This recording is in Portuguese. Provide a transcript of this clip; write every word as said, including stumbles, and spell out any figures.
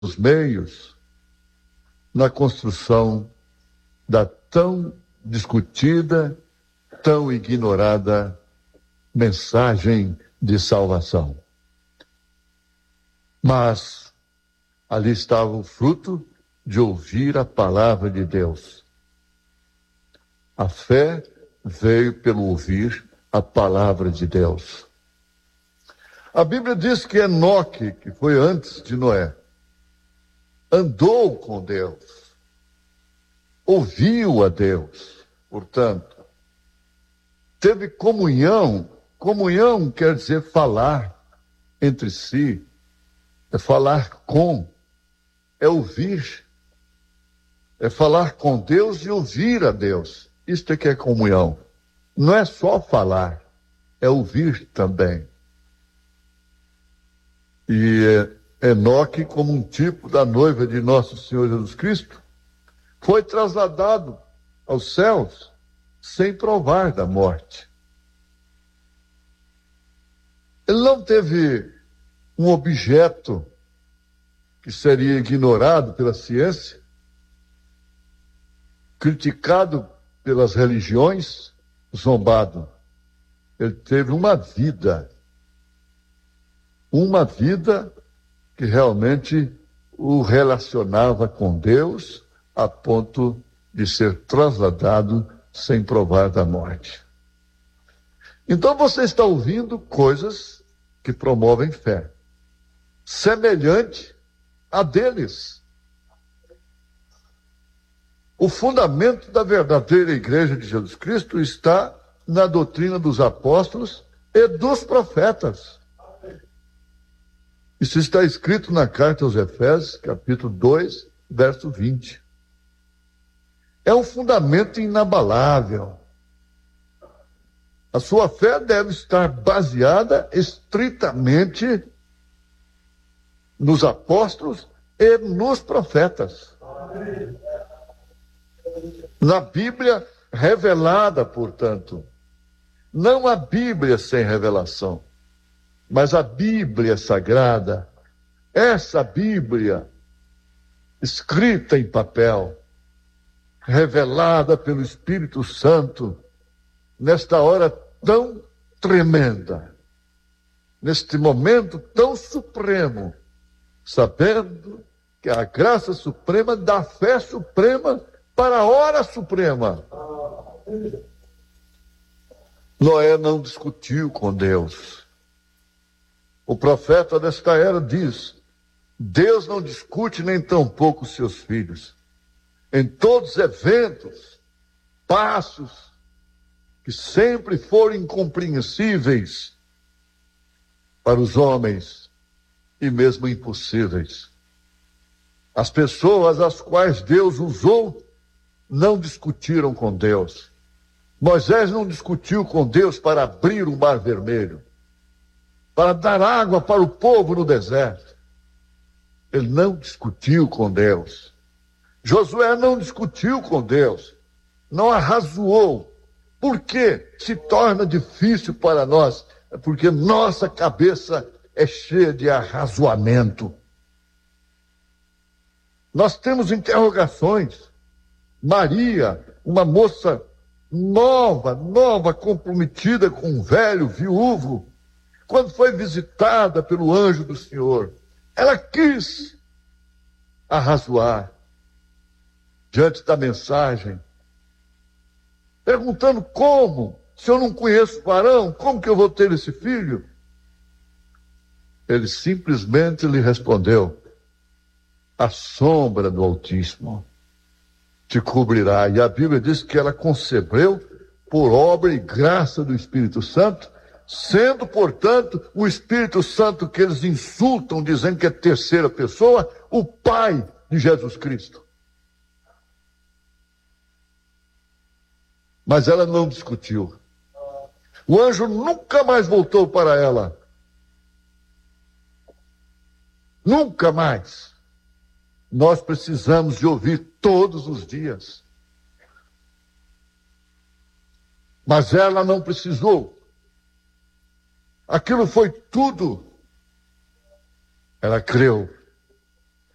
os meios na construção da tão discutida, tão ignorada mensagem de salvação. Mas ali estava o fruto de ouvir a palavra de Deus. A fé veio pelo ouvir a palavra de Deus. A Bíblia diz que Enoque, que foi antes de Noé, andou com Deus, ouviu a Deus, portanto, teve comunhão. Comunhão quer dizer falar entre si, é falar com, é ouvir, é falar com Deus e ouvir a Deus. Isto é que é comunhão. Não é só falar, é ouvir também. E Enoque, como um tipo da noiva de nosso Senhor Jesus Cristo, foi trasladado aos céus sem provar da morte. Ele não teve um objeto que seria ignorado pela ciência, criticado pelas religiões, zombado. Ele teve uma vida, uma vida que realmente o relacionava com Deus a ponto de ser trasladado sem provar da morte. Então você está ouvindo coisas que promovem fé, semelhante a deles. O fundamento da verdadeira igreja de Jesus Cristo está na doutrina dos apóstolos e dos profetas. Isso está escrito na carta aos Efésios, capítulo dois, verso vinte. É um fundamento inabalável. A sua fé deve estar baseada estritamente nos apóstolos e nos profetas. Na Bíblia revelada, portanto. Não a Bíblia sem revelação, mas a Bíblia sagrada. Essa Bíblia escrita em papel, revelada pelo Espírito Santo, nesta hora tão tremenda, neste momento tão supremo, sabendo que a graça suprema dá fé suprema para a hora suprema. Noé não discutiu com Deus. O profeta desta era diz: Deus não discute nem tampouco os seus filhos. Em todos os eventos, passos que sempre foram incompreensíveis para os homens e mesmo impossíveis. As pessoas às quais Deus usou não discutiram com Deus. Moisés não discutiu com Deus para abrir o Mar Vermelho, para dar água para o povo no deserto. Ele não discutiu com Deus. Josué não discutiu com Deus, não arrazoou. Por que se torna difícil para nós? É porque nossa cabeça é cheia de arrazoamento. Nós temos interrogações. Maria, uma moça nova, nova, comprometida com um velho viúvo, quando foi visitada pelo anjo do Senhor, ela quis arrazoar diante da mensagem, perguntando como, se eu não conheço varão, como que eu vou ter esse filho? Ele simplesmente lhe respondeu: a sombra do Altíssimo te cobrirá. E a Bíblia diz que ela concebeu por obra e graça do Espírito Santo, sendo, portanto, o Espírito Santo que eles insultam, dizendo que é terceira pessoa, o Pai de Jesus Cristo. Mas ela não discutiu. O anjo nunca mais voltou para ela. Nunca mais. Nós precisamos de ouvir todos os dias. Mas ela não precisou. Aquilo foi tudo. Ela creu.